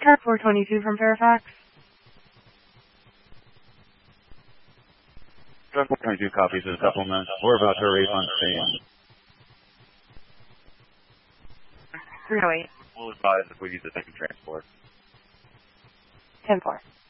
Cat 422 from Fairfax. Truck 422 copies of the supplement. We're about to arrive on scene. 308. We'll advise if we need the second transport. 10-4.